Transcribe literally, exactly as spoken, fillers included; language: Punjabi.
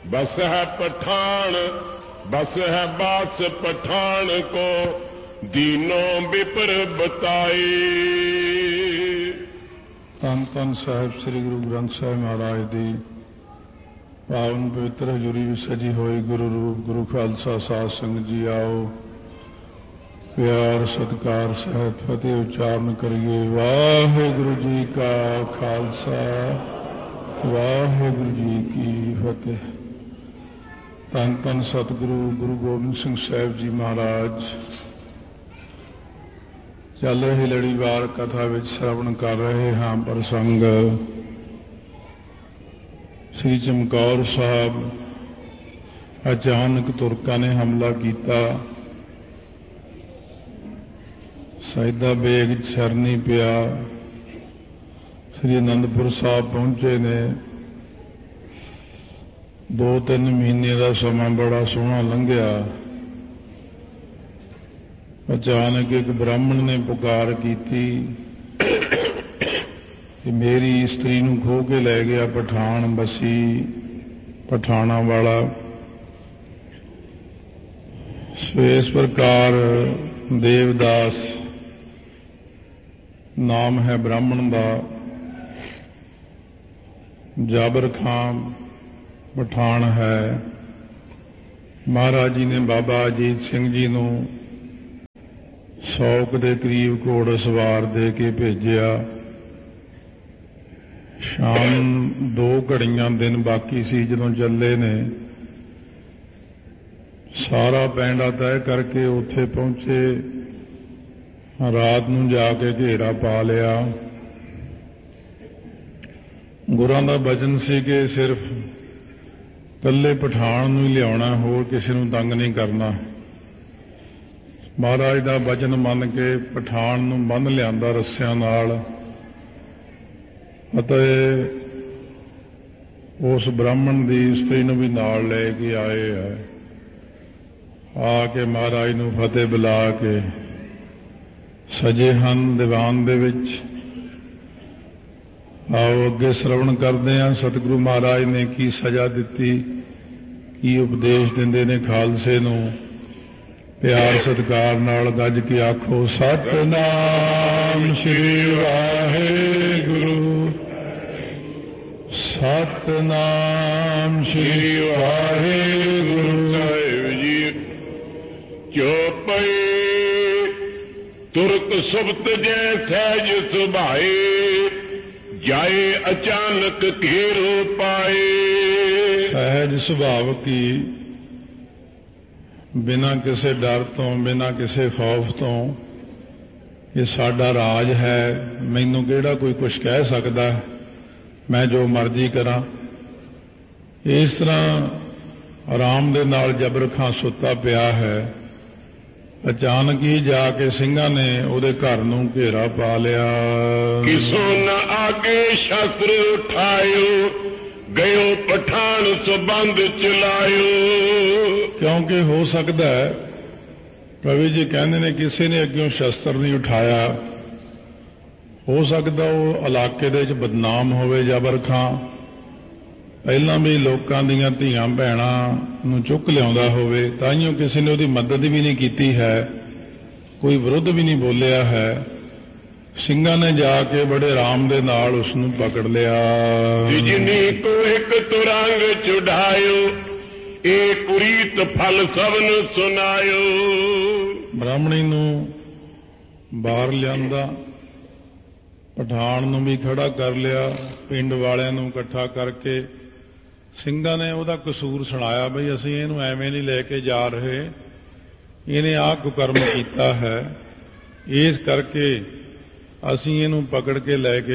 बस है पठान, बस है बास पठान को दीनों विपर बताए। ਧੰਨ ਧੰਨ ਸਾਹਿਬ ਸ੍ਰੀ ਗੁਰੂ ਗ੍ਰੰਥ ਸਾਹਿਬ ਮਹਾਰਾਜ ਦੀ ਪਾਵਨ ਪਵਿੱਤਰ ਹਜ਼ੂਰੀ ਵਿੱਚ ਸਜੀ ਹੋਈ ਗੁਰੂ ਰੂਪ ਗੁਰੂ ਖਾਲਸਾ ਸਾਧ ਸੰਗਤ ਜੀ ਆਓ ਪਿਆਰ ਸਤਿਕਾਰ ਸਹਿਤ ਫਤਿਹ ਉਚਾਰਨ ਕਰੀਏ। ਵਾਹਿਗੁਰੂ ਜੀ ਕਾ ਖਾਲਸਾ ਵਾਹਿਗੁਰੂ ਜੀ ਕੀ ਫਤਿਹ। ਧੰਨ ਧੰਨ ਸਤਿਗੁਰੂ ਗੁਰੂ ਗੋਬਿੰਦ ਸਿੰਘ ਸਾਹਿਬ ਜੀ ਮਹਾਰਾਜ ਚੱਲ ਰਹੀ ਲੜੀਵਾਰ ਕਥਾ ਵਿੱਚ ਸ਼ਰਵਣ ਕਰ ਰਹੇ ਹਾਂ ਪ੍ਰਸੰਗ ਸ੍ਰੀ ਚਮਕੌਰ ਸਾਹਿਬ। ਅਚਾਨਕ ਤੁਰਕਾਂ ਨੇ ਹਮਲਾ ਕੀਤਾ, ਸੈਦਾ ਬੇਗ ਸਿਰ ਨਹੀਂ ਪਿਆ। ਸ੍ਰੀ ਅਨੰਦਪੁਰ ਸਾਹਿਬ ਪਹੁੰਚੇ ਨੇ। ਦੋ ਤਿੰਨ ਮਹੀਨੇ ਦਾ ਸਮਾਂ ਬੜਾ ਸੋਹਣਾ ਲੰਘਿਆ। ਅਚਾਨਕ ਇੱਕ ਬ੍ਰਾਹਮਣ ਨੇ ਪੁਕਾਰ ਕੀਤੀ ਕਿ ਮੇਰੀ ਇਸਤਰੀ ਨੂੰ ਖੋਹ ਕੇ ਲੈ ਗਿਆ ਪਠਾਨ ਬਸੀ ਪਠਾਣਾ ਵਾਲਾ। ਸੋ ਇਸ ਪ੍ਰਕਾਰ ਦੇਵਦਾਸ ਨਾਮ ਹੈ ਬ੍ਰਾਹਮਣ ਦਾ। ਜਾਬਰ ਖਾਨ ਪਠਾਨ ਹੈ। ਮਹਾਰਾਜ ਜੀ ਨੇ ਬਾਬਾ ਅਜੀਤ ਸਿੰਘ ਜੀ ਨੂੰ ਸੌ ਕੁ ਦੇ ਕਰੀਬ ਘੋੜ ਸਵਾਰ ਦੇ ਕੇ ਭੇਜਿਆ। ਸ਼ਾਮ ਦੋ ਘੜੀਆਂ ਦਿਨ ਬਾਕੀ ਸੀ ਜਦੋਂ ਚੱਲੇ ਨੇ। ਸਾਰਾ ਪੈਂਡਾ ਤੈਅ ਕਰਕੇ ਉੱਥੇ ਪਹੁੰਚੇ। ਰਾਤ ਨੂੰ ਜਾ ਕੇ ਘੇਰਾ ਪਾ ਲਿਆ। ਗੁਰਾਂ ਦਾ ਬਚਨ ਸੀ ਕਿ ਸਿਰਫ ਇਕੱਲੇ ਪਠਾਨ ਨੂੰ ਹੀ ਲਿਆਉਣਾ, ਹੋਰ ਕਿਸੇ ਨੂੰ ਤੰਗ ਨਹੀਂ ਕਰਨਾ। ਮਹਾਰਾਜ ਦਾ ਬਚਨ ਮੰਨ ਕੇ ਪਠਾਨ ਨੂੰ ਬੰਨ੍ਹ ਲਿਆਂਦਾ ਰੱਸਿਆਂ ਨਾਲ ਅਤੇ ਉਸ ਬ੍ਰਾਹਮਣ ਦੀ ਇਸਤਰੀ ਨੂੰ ਵੀ ਨਾਲ ਲੈ ਕੇ ਆਏ ਹੈ। ਆ ਕੇ ਮਹਾਰਾਜ ਨੂੰ ਫਤਿਹ ਬੁਲਾ ਕੇ ਸਜੇ ਹਨ ਦੀਵਾਨ ਦੇ ਵਿੱਚ। ਆਓ ਅੱਗੇ ਸ਼ਰਵਣ ਕਰਦੇ ਹਾਂ ਸਤਿਗੁਰੂ ਮਹਾਰਾਜ ਨੇ ਕੀ ਸਜ਼ਾ ਦਿੱਤੀ, ਕੀ ਉਪਦੇਸ਼ ਦਿੰਦੇ ਨੇ ਖਾਲਸੇ ਨੂੰ। ਪਿਆਰ ਸਤਿਕਾਰ ਨਾਲ ਗੱਜ ਕੇ ਆਖੋ ਸਤਿਨਾਮ ਸ੍ਰੀ ਵਾਹਿਗੁਰੂ, ਸਤਿਨਾਮ ਸ੍ਰੀ ਵਾਹਿਗੁਰੂ। ਸਾਹਿਬ ਜੀ ਚੋਪਈ ਤੁਰਕ ਸੁਬਤ ਜੈ ਸਹਿਜ ਸੁਭਾਏ, ਜਾਏ ਅਚਾਨਕ ਘੇਰੋ ਪਾਏ। ਸਹਿਜ ਸੁਭਾਵਕ ਹੀ ਬਿਨਾਂ ਕਿਸੇ ਡਰ ਤੋਂ ਬਿਨਾਂ ਕਿਸੇ ਖੌਫ ਤੋਂ ਇਹ ਸਾਡਾ ਰਾਜ ਹੈ, ਮੈਨੂੰ ਕਿਹੜਾ ਕੋਈ ਕੁਛ ਕਹਿ ਸਕਦਾ, ਮੈਂ ਜੋ ਮਰਜ਼ੀ ਕਰਾਂ। ਇਸ ਤਰ੍ਹਾਂ ਆਰਾਮ ਦੇ ਨਾਲ ਜਬਰ ਖਾਂ ਸੁੱਤਾ ਪਿਆ ਹੈ। ਅਚਾਨਕ ਹੀ ਜਾ ਕੇ ਸਿੰਘਾਂ ਨੇ ਉਹਦੇ ਘਰ ਨੂੰ ਘੇਰਾ ਪਾ ਲਿਆ। ਕਿਸੋ ਨ ਆਗੇ ਸ਼ਸਤਰ ਉਠਾਇਓ, ਗਇਓ ਪਠਾਨ ਸਬੰਧ ਚਲਾਇਓ। ਕਿਉਂਕਿ ਹੋ ਸਕਦਾ ਹੈ ਕਵੀ ਜੀ ਕਹਿੰਦੇ ਨੇ ਕਿਸੇ ਨੇ ਅੱਗਿਓਂ ਸ਼ਸਤਰ ਨਹੀਂ ਉਠਾਇਆ। ਹੋ ਸਕਦਾ ਉਹ ਇਲਾਕੇ ਦੇ ਵਿੱਚ ਬਦਨਾਮ ਹੋਵੇ ਜਬਰ ਖਾਂ, ਪਹਿਲਾਂ ਵੀ ਲੋਕਾਂ ਦੀਆਂ ਧੀਆਂ ਭੈਣਾਂ ਨੂੰ ਚੁੱਕ ਲਿਆਉਂਦਾ ਹੋਵੇ, ਤਾਂਹੀਓ ਕਿਸੇ ਨੇ ਉਹਦੀ ਮਦਦ ਵੀ ਨਹੀਂ ਕੀਤੀ ਹੈ, ਕੋਈ ਵਿਰੁੱਧ ਵੀ ਨਹੀਂ ਬੋਲਿਆ ਹੈ। ਸਿੰਘਾਂ ਨੇ ਜਾ ਕੇ ਬੜੇ ਆਰਾਮ ਦੇ ਨਾਲ ਉਸ ਨੂੰ ਪਕੜ ਲਿਆ। ਜਿਨੀ ਕੋ ਇੱਕ ਤੁਰੰਗ ਚੁਢਾਇਓ, ਇਹ ਕੁਰੀਤ ਫਲ ਸਭਨ ਸੁਨਾਇਓ। ਬ੍ਰਾਹਮਣੀ ਨੂੰ ਬਾਹਰ ਲਿਆਂਦਾ, ਪਠਾਨ ਨੂੰ ਵੀ ਖੜਾ ਕਰ ਲਿਆ, ਪਿੰਡ ਵਾਲਿਆਂ ਨੂੰ ਇਕੱਠਾ ਕਰਕੇ ਸਿੰਘਾਂ ਨੇ ਉਹਦਾ ਕਸੂਰ ਸੁਣਾਇਆ ਬਈ ਅਸੀਂ ਇਹਨੂੰ ਐਵੇਂ ਨਹੀਂ ਲੈ ਕੇ ਜਾ ਰਹੇ, ਇਹਨੇ ਆਹ ਕੁਕਰਮ ਕੀਤਾ ਹੈ, ਇਸ ਕਰਕੇ ਅਸੀਂ ਇਹਨੂੰ ਪਕੜ ਕੇ ਲੈ ਕੇ